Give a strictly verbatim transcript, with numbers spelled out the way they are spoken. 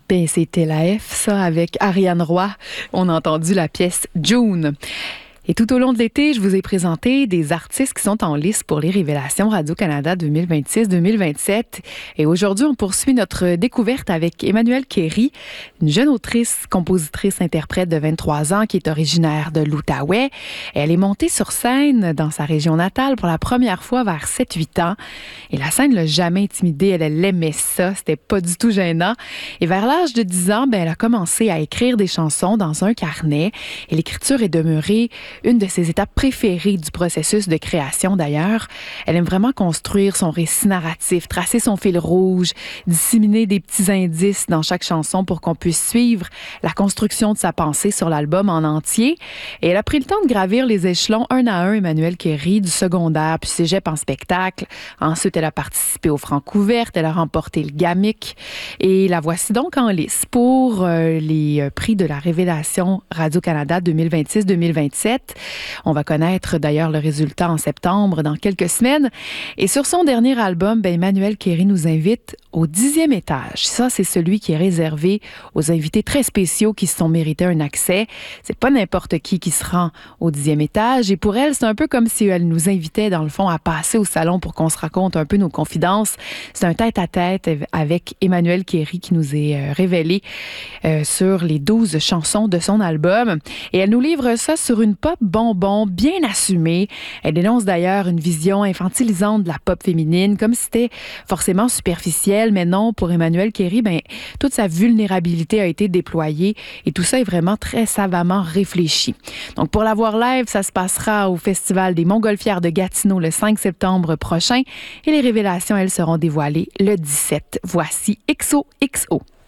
Ben, c'était la F, ça, avec Ariane Roy. On a entendu la pièce June. Et tout au long de l'été, je vous ai présenté des artistes qui sont en lice pour les Révélations Radio-Canada deux mille vingt-six deux mille vingt-sept. Et aujourd'hui, on poursuit notre découverte avec Emmanuelle Kéry, une jeune autrice, compositrice, interprète de vingt-trois ans qui est originaire de l'Outaouais. Elle est montée sur scène dans sa région natale pour la première fois vers sept huit ans. Et la scène ne l'a jamais intimidée. Elle, elle aimait ça. C'était pas du tout gênant. Et vers l'âge de dix ans, ben, elle a commencé à écrire des chansons dans un carnet. Et l'écriture est demeurée une de ses étapes préférées du processus de création d'ailleurs. Elle aime vraiment construire son récit narratif, tracer son fil rouge, disséminer des petits indices dans chaque chanson pour qu'on puisse suivre la construction de sa pensée sur l'album en entier. Et elle a pris le temps de gravir les échelons un à un, Emmanuelle Kéry, du secondaire puis cégep en spectacle. Ensuite, elle a participé aux Francouvertes, elle a remporté le Gamic et la voici donc en lice pour euh, les prix de la Révélation Radio-Canada deux mille vingt-six deux mille vingt-sept. On va connaître d'ailleurs le résultat en septembre, dans quelques semaines. Et sur son dernier album, ben, Emmanuelle Kéry nous invite au dixième étage. Ça, c'est celui qui est réservé aux invités très spéciaux qui se sont mérités un accès. C'est pas n'importe qui qui se rend au dixième étage. Et pour elle, c'est un peu comme si elle nous invitait, dans le fond, à passer au salon pour qu'on se raconte un peu nos confidences. C'est un tête-à-tête avec Emmanuelle Kéry qui nous est euh, révélé euh, sur les douze chansons de son album. Et elle nous livre ça sur une pop bonbon, bien assumée. Elle dénonce d'ailleurs une vision infantilisante de la pop féminine, comme si c'était forcément superficiel, mais non, pour Emmanuelle Kéry, ben, toute sa vulnérabilité a été déployée et tout ça est vraiment très savamment réfléchi. Donc, pour la voir live, ça se passera au Festival des Montgolfières de Gatineau le cinq septembre prochain et les révélations, elles, seront dévoilées le dix-sept. Voici X O X O.